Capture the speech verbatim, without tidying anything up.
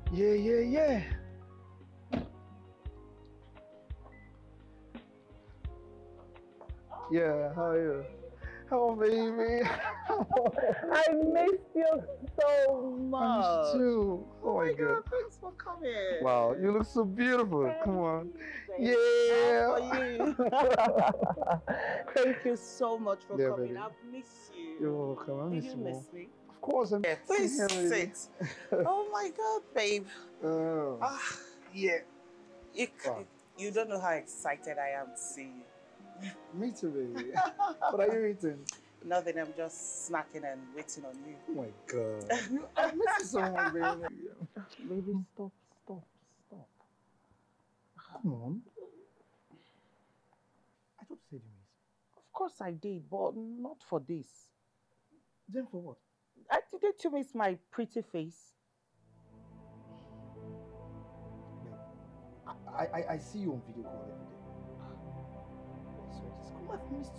Yeah, yeah, yeah. Yeah, how are you? Oh, baby. I missed you so much. I missed you. Oh, Oh my my god. God, thanks for coming. Wow, you look so beautiful. Thank Come on. you, Yeah. for you. Thank you so much for Yeah, coming. baby. I've missed you. You're welcome. I Did miss you you more. miss me? Of course, I'm Yeah, please here, baby. sit. Oh my God, babe. Oh. Ah, Yeah. you, Wow. you don't know how excited I am to see you. Me too, baby. What are you eating? Nothing, I'm just snacking and waiting on you. Oh my god. You, I miss you so much, baby. Baby, stop, stop, stop. Come on. I thought you said you miss me. Of course I did, but not for this. Then for what? I didn't you miss my pretty face? I, I, I see you on video call every day. What's all this? Come, I've missed